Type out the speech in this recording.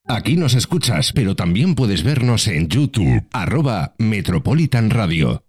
Aquí nos escuchas, pero también puedes vernos en YouTube, @Metropolitan Radio.